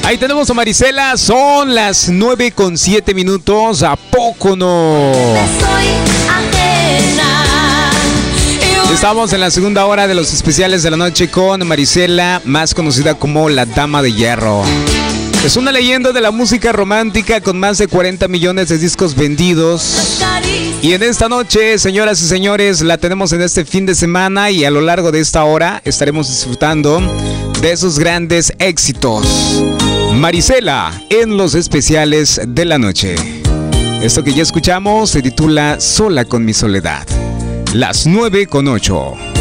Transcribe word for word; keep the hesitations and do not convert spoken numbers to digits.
Ahí tenemos a Marisela, son las nueve con siete minutos, ¿a poco no? Estamos en la segunda hora de los especiales de la noche con Marisela, más conocida como la Dama de Hierro. Es una leyenda de la música romántica con más de cuarenta millones de discos vendidos. Y en esta noche, señoras y señores, la tenemos en este fin de semana y a lo largo de esta hora estaremos disfrutando de sus grandes éxitos. Marisela en los especiales de la noche. Esto que ya escuchamos se titula Sola con mi soledad. Las nueve con ocho.